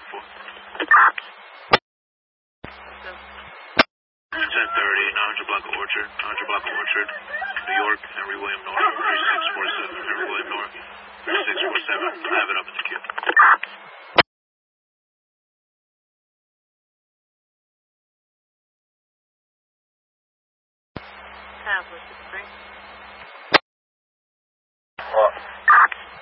1030, 900 block of Orchard, New York, Henry William North, 3647, Henry William North, 3647. I have it up in the queue. Tablet 3.